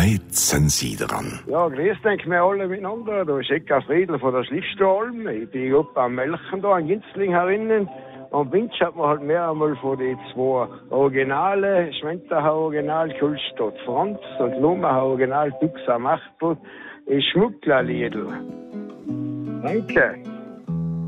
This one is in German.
Heute sind Sie dran. Ja, grüß denken wir alle miteinander. Da ist Eckhard Friedl von der Schliffstalm. Ich bin oben am Melchen da, in Ginzling herinnen. Am Winz hat man halt mehr einmal von den zwei Originale, Schwenterhau Original, Kulstadt Franz und Lummerhau Original, Dux am Achtel, ist Schmucklerliedl. Danke.